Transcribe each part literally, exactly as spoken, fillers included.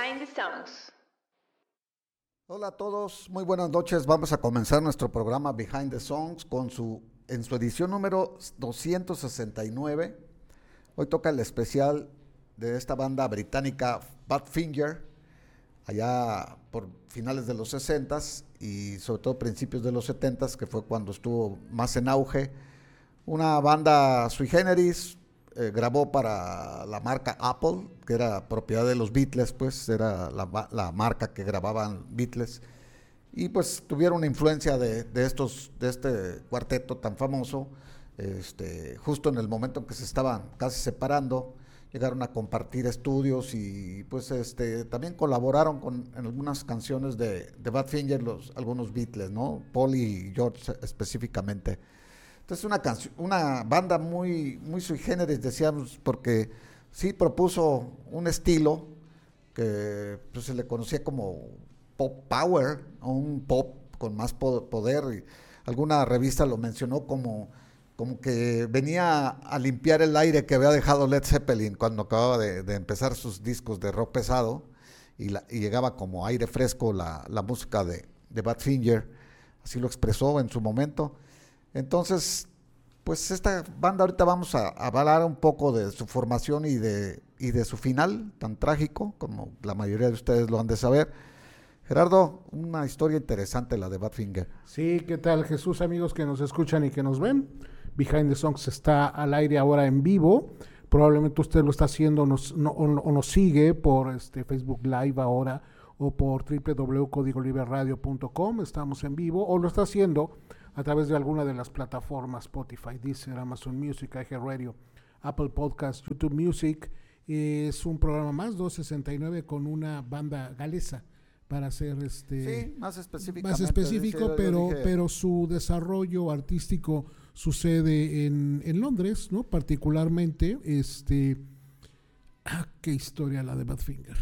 Behind the Songs. Hola a todos, muy buenas noches. Vamos a comenzar nuestro programa Behind the Songs con su, en su edición número doscientos sesenta y nueve. Hoy toca el especial de esta banda británica Badfinger, allá por finales de los sesentas y sobre todo principios de los setentas, que fue cuando estuvo más en auge. Una banda sui generis, eh, grabó para la marca Apple, que era propiedad de los Beatles, pues era la, la marca que grababan Beatles, y pues tuvieron una influencia de, de estos, de este cuarteto tan famoso. Este, justo en el momento en que se estaban casi separando, llegaron a compartir estudios y pues este también colaboraron con en algunas canciones de, de Badfinger, los, algunos Beatles, ¿no? Paul y George específicamente. Entonces una canción, una banda muy, muy sui generis, decíamos, porque sí propuso un estilo que pues, se le conocía como pop power, o un pop con más poder, y alguna revista lo mencionó como, como que venía a limpiar el aire que había dejado Led Zeppelin cuando acababa de, de empezar sus discos de rock pesado, y, la, y llegaba como aire fresco la, la música de, de Badfinger, así lo expresó en su momento. Entonces, pues esta banda ahorita vamos a, a hablar un poco de su formación y de, y de su final tan trágico, como la mayoría de ustedes lo han de saber. Gerardo, una historia interesante la de Badfinger. Sí, ¿qué tal, Jesús, amigos que nos escuchan y que nos ven? Behind the Songs está al aire ahora en vivo. Probablemente usted lo está haciendo nos, no, o, o nos sigue por este Facebook Live ahora o por doble u doble u doble u punto código libre radio punto com. Estamos en vivo, o lo está haciendo a través de alguna de las plataformas Spotify, Deezer, Amazon Music, iHeartRadio, Apple Podcast, YouTube Music. Es un programa más, doscientos sesenta y nueve, con una banda galesa, para ser este sí, más específicamente, más específico, dice, pero dije... pero su desarrollo artístico sucede en, en Londres, ¿no? Particularmente, este, ah, qué historia la de Badfinger.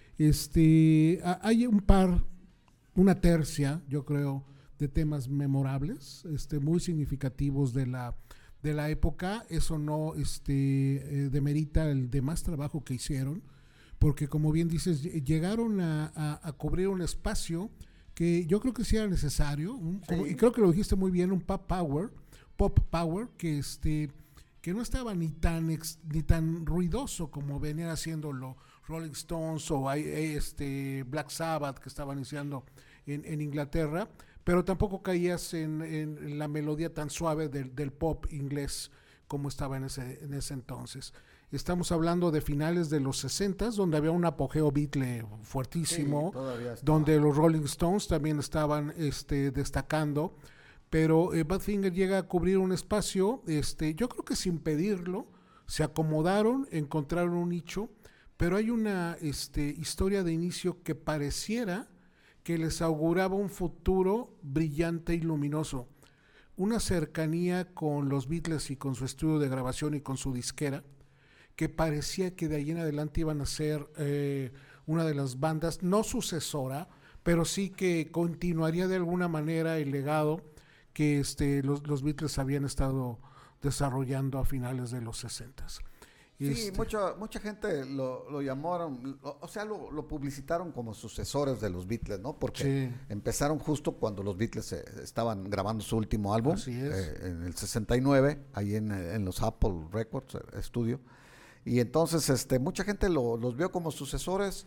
Este, hay un par, una tercia, yo creo, de temas memorables, este, muy significativos de la de la época. Eso no este, eh, demerita el demás trabajo que hicieron, porque como bien dices, llegaron a, a, a cubrir un espacio que yo creo que sí era necesario, un, sí. como, y creo que lo dijiste muy bien, un pop power, pop power que este que no estaba ni tan ex, ni tan ruidoso como venían haciendo los Rolling Stones o este Black Sabbath, que estaban iniciando en, en Inglaterra, pero tampoco caías en, en la melodía tan suave del, del pop inglés como estaba en ese, en ese entonces. Estamos hablando de finales de los sesentas, donde había un apogeo Beatle fuertísimo, sí, donde los Rolling Stones también estaban este, destacando, pero eh, Badfinger llega a cubrir un espacio, este, yo creo que sin pedirlo, se acomodaron, encontraron un nicho, pero hay una este, historia de inicio que pareciera que les auguraba un futuro brillante y luminoso, una cercanía con los Beatles y con su estudio de grabación y con su disquera, que parecía que de ahí en adelante iban a ser eh, una de las bandas, no sucesora, pero sí que continuaría de alguna manera el legado que este, los, los Beatles habían estado desarrollando a finales de los sesentas. Sí, este, mucha, mucha gente lo, lo llamaron, lo, o sea, lo, lo publicitaron como sucesores de los Beatles, ¿no? Porque sí, empezaron justo cuando los Beatles eh, estaban grabando su último álbum, eh, en el sesenta y nueve, ahí en, en los Apple Records eh, Studio. Y entonces este, mucha gente lo, los vio como sucesores,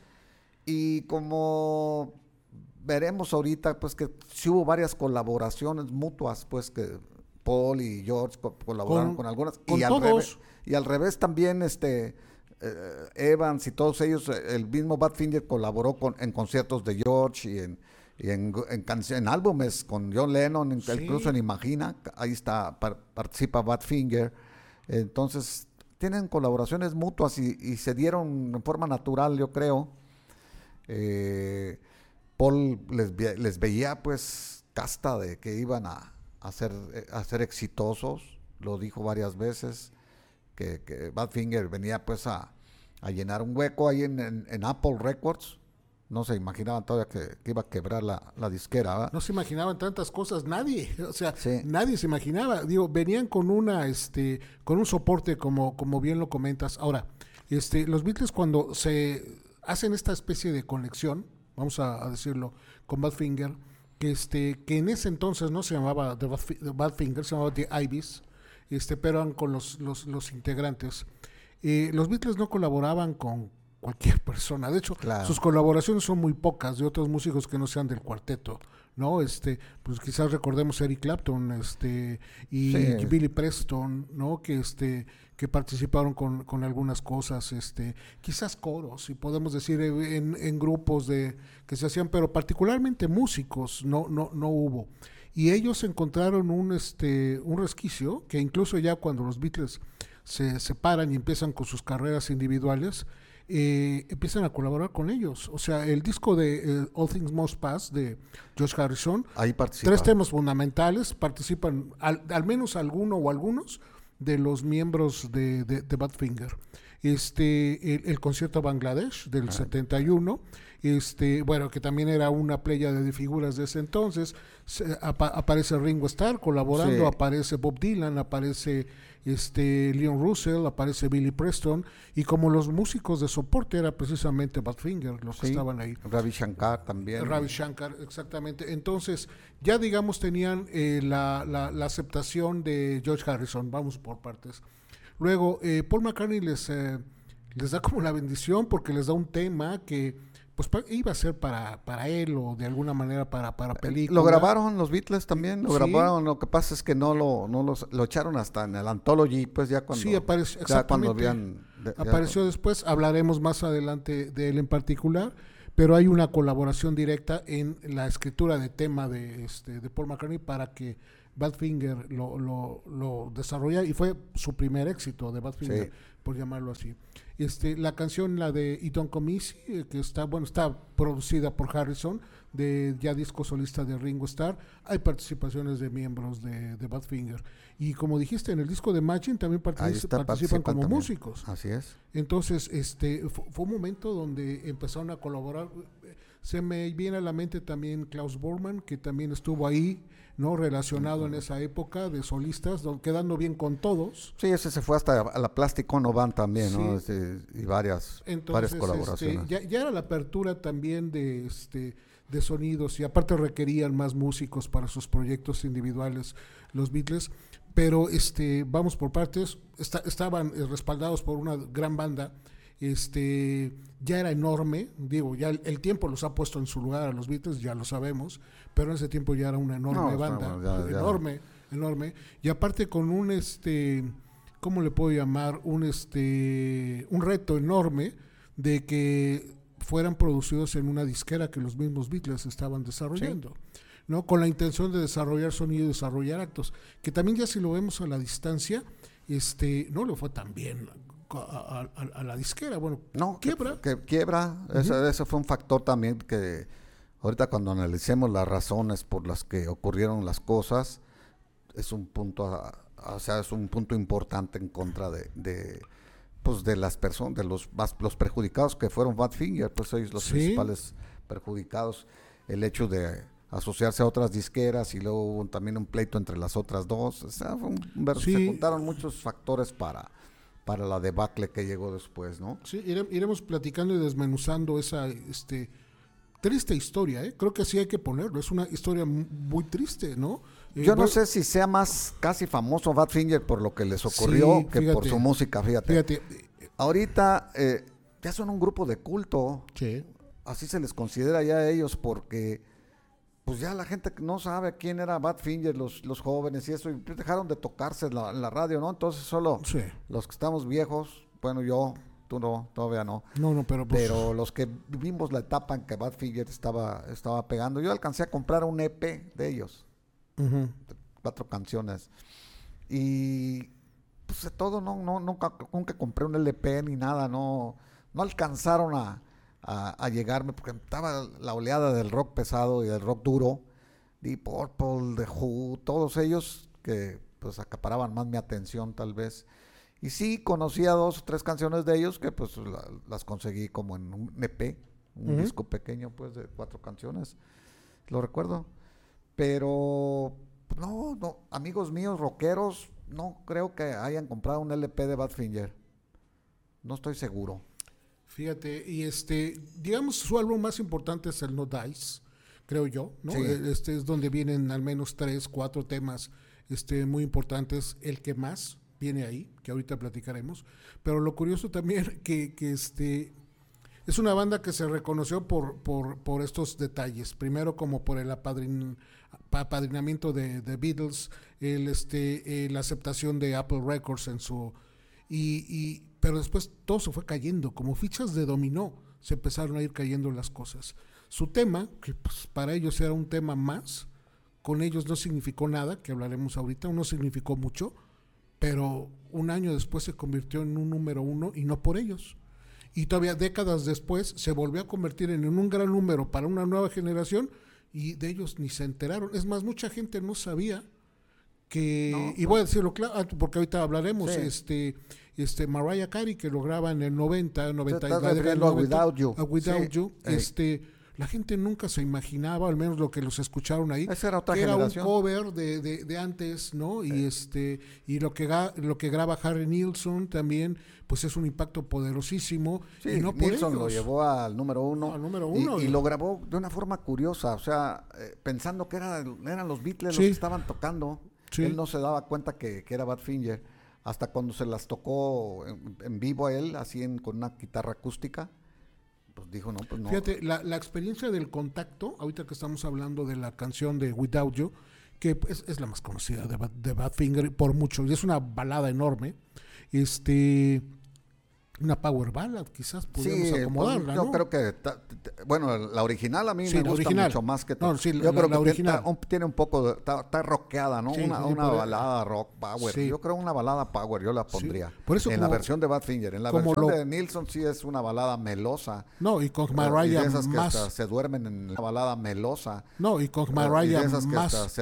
y como veremos ahorita, pues que sí hubo varias colaboraciones mutuas, pues que Paul y George co- colaboraron con, con algunas, con y, al todos. revés, y al revés también este eh, Evans y todos ellos, el mismo Badfinger colaboró con, en conciertos de George y en, y en, en, canc- en álbumes con John Lennon, en, sí, incluso en Imagina, ahí está, par, participa Badfinger. Entonces tienen colaboraciones mutuas y, y se dieron en forma natural, yo creo. Eh, Paul les, les veía pues casta de que iban a, a, ser, a ser exitosos, lo dijo varias veces, que, que Badfinger venía pues a, a llenar un hueco ahí en, en, en Apple Records. No se imaginaban todavía que, que iba a quebrar la, la disquera, ¿verdad? No se imaginaban tantas cosas, nadie, o sea, sí, nadie se imaginaba. Digo, venían con una, este, con un soporte, como, como bien lo comentas. Ahora, este, los Beatles cuando se hacen esta especie de conexión, vamos a, a decirlo, con Badfinger, que este, que en ese entonces no se llamaba The, Badf- The Badfinger, se llamaba The Ibis, este, pero eran con los, los, los integrantes. Eh, los Beatles no colaboraban con cualquier persona, de hecho, Claro. sus colaboraciones son muy pocas de otros músicos que no sean del cuarteto, ¿no? Este, pues quizás recordemos Eric Clapton, este, y Sí. Billy Preston, ¿no? Que este, que participaron con, con algunas cosas, este, quizás coros, si podemos decir, eh, en, en grupos de que se hacían, pero particularmente músicos, no, no, no hubo. Y ellos encontraron un, este, un resquicio que incluso ya cuando los Beatles se separan y empiezan con sus carreras individuales, eh, empiezan a colaborar con ellos. O sea, el disco de eh, All Things Must Pass de George Harrison, Ahí participa. tres temas fundamentales, participan al, al menos alguno o algunos de los miembros de, de, de Badfinger. Este, el, el concierto Bangladesh del Ah. setenta y uno, este, bueno, que también era una playa de figuras de ese entonces. Se, apa, aparece Ringo Starr colaborando, Sí. aparece Bob Dylan, aparece este Leon Russell, aparece Billy Preston, y como los músicos de soporte era precisamente Badfinger los que Sí. estaban ahí. Ravi Shankar también. Ravi Shankar, exactamente. Entonces, ya digamos tenían eh, la, la, la aceptación de George Harrison, vamos por partes. Luego, eh, Paul McCartney les, eh, les da como la bendición porque les da un tema que pues pa- iba a ser para, para él o de alguna manera para, para película. Lo grabaron los Beatles también, lo Sí. grabaron, lo que pasa es que no lo, no los, lo echaron hasta en el Anthology, pues ya cuando, Sí, apareció, ya cuando exactamente. habían... de- ya- Apareció después, hablaremos más adelante de él en particular, pero hay una colaboración directa en la escritura de tema de, este, de Paul McCartney para que Badfinger lo, lo, lo desarrollara, y fue su primer éxito de Badfinger, Sí. por llamarlo así. Este, la canción, la de It Don't Come Easy, eh, que está, bueno, está producida por Harrison, de ya disco solista de Ringo Starr, hay participaciones de miembros de, de Badfinger. Y como dijiste, en el disco de Imagine también Ahí partici- está, participan participan como también. músicos. Así es. Entonces, este, fu- fue un momento donde empezaron a colaborar. Se me viene a la mente también Klaus Bormann, que también estuvo ahí, ¿no? Relacionado en esa época de solistas, don- quedando bien con todos. Sí, ese se fue hasta a la Plastic Ono Band también, ¿no? Sí. Este, y varias, varias Entonces, colaboraciones. este, ya, ya era la apertura también de, este, de sonidos, y aparte requerían más músicos para sus proyectos individuales los Beatles. Pero este, vamos por partes, Está, estaban eh, respaldados por una gran banda. Este, ya era enorme, digo, ya el, el tiempo los ha puesto en su lugar a los Beatles, ya lo sabemos, pero en ese tiempo ya era una enorme No, banda, no, ya- ya. enorme, enorme, y aparte con un este, ¿cómo le puedo llamar? Un este, un reto enorme de que fueran producidos en una disquera que los mismos Beatles estaban desarrollando, ¿no? Con la intención de desarrollar sonido y desarrollar actos, que también ya si lo vemos a la distancia, este, no le fue tan bien a, a- a- a la disquera, bueno, No, que- quiebra. Que, quiebra, ese, ese fue un factor también que ahorita cuando analicemos las razones por las que ocurrieron las cosas, es un punto, a- a- o sea, es un punto importante en contra de, de pues de las personas, de los más- los perjudicados que fueron Badfinger, pues ellos los Sí. principales perjudicados, el hecho de asociarse a otras disqueras y luego hubo también un pleito entre las otras dos, o sea, fue un ver- Sí. se juntaron muchos factores para para la debacle que llegó después, ¿no? Sí, ire- iremos platicando y desmenuzando esa este, triste historia, ¿eh? Creo que sí hay que ponerlo, es una historia mu- muy triste, ¿no? Eh, Yo no bueno, sé si sea más casi famoso Badfinger por lo que les ocurrió Sí, que por fíjate. su música, fíjate. Fíjate, eh, Ahorita eh, ya son un grupo de culto, sí, así se les considera ya a ellos porque pues ya la gente no sabe quién era Badfinger, los, los jóvenes y eso, y pues dejaron de tocarse en la, en la radio, ¿no? Entonces solo sí. los que estamos viejos, bueno, yo, tú no, todavía no, No, no, pero pues, pero los que vivimos la etapa en que Badfinger estaba, estaba pegando, yo alcancé a comprar un E P de ellos, ujú. cuatro canciones, y pues de todo, no, no, nunca, nunca compré un L P ni nada, no, no alcanzaron a, a, a llegarme, porque estaba la oleada del rock pesado y del rock duro, Deep Purple, The Who, todos ellos que pues acaparaban más mi atención tal vez. Y sí, conocía dos o tres canciones de ellos que pues la- las conseguí como en un E P, un Ujú. disco pequeño pues de cuatro canciones, lo recuerdo. Pero no, no, amigos míos rockeros, no creo que hayan comprado un L P de Badfinger. No estoy seguro. Fíjate, y este, digamos, su álbum más importante es el No Dice, creo yo, ¿no? Sí. Este es donde vienen al menos tres, cuatro temas este, muy importantes. El que más viene ahí, que ahorita platicaremos. Pero lo curioso también que, que este, es una banda que se reconoció por, por, por estos detalles. Primero como por el apadrin, apadrinamiento de, de Beatles, el, este, eh, la aceptación de Apple Records en su... Y, y, pero después todo se fue cayendo, como fichas de dominó, se empezaron a ir cayendo las cosas. Su tema, que pues, para ellos era un tema más, con ellos no significó nada, que hablaremos ahorita, no significó mucho, pero un año después se convirtió en un número uno y no por ellos. Y todavía décadas después se volvió a convertir en un gran número para una nueva generación y de ellos ni se enteraron. Es más, mucha gente no sabía que, no, y voy a decirlo claro, porque ahorita hablaremos, sí. este, este Mariah Carey, que lo graba en el noventa, noventa, ¿Te estás refiriendo a Without You? A Without sí. You, este... La gente nunca se imaginaba, al menos lo que los escucharon ahí, esa era otra que generación. Era un cover de, de, de antes, ¿no? Y eh. este y lo que ga, lo que graba Harry Nilsson también, pues es un impacto poderosísimo. Sí, y no por Nilsson ellos. lo llevó al número uno. Al número uno. Y, y lo grabó de una forma curiosa, o sea, eh, pensando que era, eran los Beatles sí. los que estaban tocando. Sí. Él no se daba cuenta que, que era Badfinger, hasta cuando se las tocó en, en vivo a él, así en, con una guitarra acústica. Pues dijo, no, pues no. Fíjate, la, la experiencia del contacto, ahorita que estamos hablando de la canción de Without You, que es, es la más conocida de, de Badfinger por mucho, y es una balada enorme, este, una power ballad, quizás podríamos sí, acomodarla, pues, yo ¿no? creo que, ta, ta, bueno, la original a mí sí, me gusta original. mucho más que... No, sí, yo la, creo la que original. Tiene, tiene un poco, de, está, está rockeada, ¿no? Sí, una sí, una poder, balada rock power. Sí. Yo creo una balada power, yo la pondría. Sí. Por eso en como, la versión de Badfinger. En la versión lo, de Nilsson sí es una balada melosa. No, y con Mariah uh, y de esas más... que hasta se duermen en la balada melosa. No, y con Mariah uh, y de esas que más... hasta se